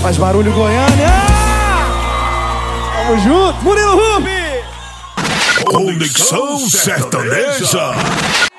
Faz barulho, Goiânia! Tamo junto! Murilo Rubi! Conexão Sertaneja.